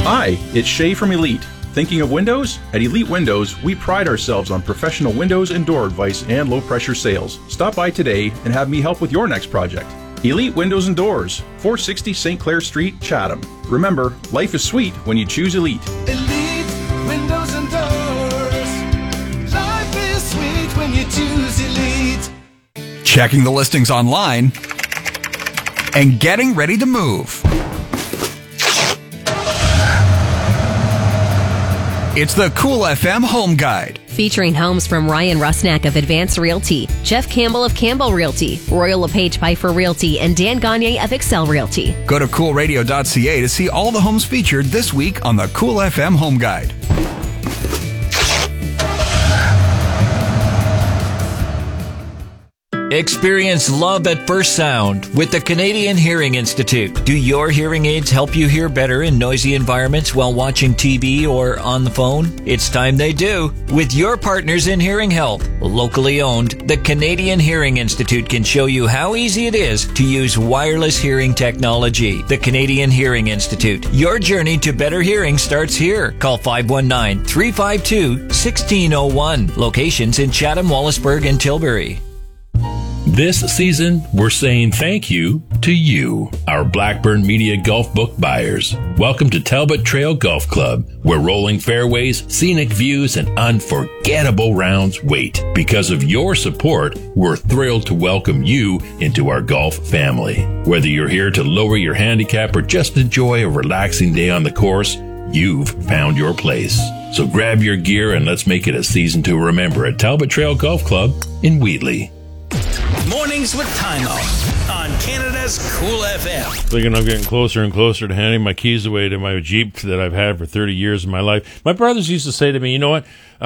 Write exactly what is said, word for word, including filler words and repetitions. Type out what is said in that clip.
Hi, it's Shay from Elite. Thinking of windows? At Elite Windows, we pride ourselves on professional windows and door advice and low-pressure sales. Stop by today and have me help with your next project. Elite Windows and Doors, four sixty Saint Clair Street, Chatham. Remember, life is sweet when you choose Elite. Elite Windows and Doors. Life is sweet when you choose Elite. Checking the listings online and getting ready to move. It's the Cool F M Home Guide. Featuring homes from Ryan Rusnak of Advance Realty, Jeff Campbell of Campbell Realty, Royal LePage Pfeiffer Realty, and Dan Gagne of Excel Realty. Go to cool radio dot c a to see all the homes featured this week on the Cool F M Home Guide. Experience love at first sound with the Canadian Hearing Institute. Do your hearing aids help you hear better in noisy environments while watching T V or on the phone? It's time they do. With your partners in hearing health, locally owned, the Canadian Hearing Institute can show you how easy it is to use wireless hearing technology. The Canadian Hearing Institute. Your journey to better hearing starts here. Call five one nine, three five two, one six zero one. Locations in Chatham, Wallaceburg, and Tilbury. This season, we're saying thank you to you, our Blackburn Media Golf book buyers. Welcome to Talbot Trail Golf Club, where rolling fairways, scenic views, and unforgettable rounds wait. Because of your support, we're thrilled to welcome you into our golf family. Whether you're here to lower your handicap or just enjoy a relaxing day on the course, you've found your place. So grab your gear and let's make it a season to remember at Talbot Trail Golf Club in Wheatley. Mornings with Timo on Canada's Cool F M. Thinking I'm getting closer and closer to handing my keys away to my Jeep that I've had for thirty years of my life. My brothers used to say to me, you know what?